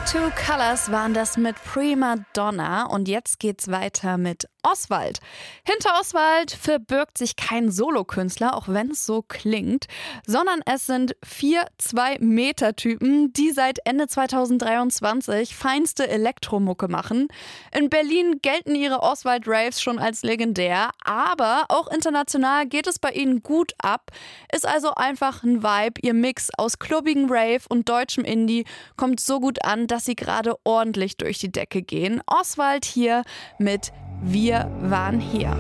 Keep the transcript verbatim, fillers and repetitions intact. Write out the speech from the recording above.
Two Colors waren das mit Prima Donna und jetzt geht's weiter mit Oswald. Hinter Oswald verbirgt sich kein Solokünstler, auch wenn es so klingt, sondern es sind vier Zwei-Meter-Typen, die seit Ende zweitausenddreiundzwanzig feinste Elektromucke machen. In Berlin gelten ihre Oswald-Raves schon als legendär, aber auch international geht es bei ihnen gut ab. Ist also einfach ein Vibe. Ihr Mix aus klubbigem Rave und deutschem Indie kommt so gut an, dass sie gerade ordentlich durch die Decke gehen. Oswald hier mit Wir waren hier.